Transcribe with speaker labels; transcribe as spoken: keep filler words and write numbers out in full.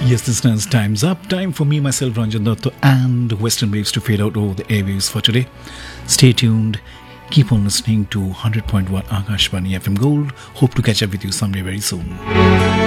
Speaker 1: Yes, listeners, time's up. Time for me, myself, Ranjan Datta, and Western Waves to fade out over the airwaves for today. Stay tuned. Keep on listening to one hundred point one Akashvani F M Gold. Hope to catch up with you someday very soon.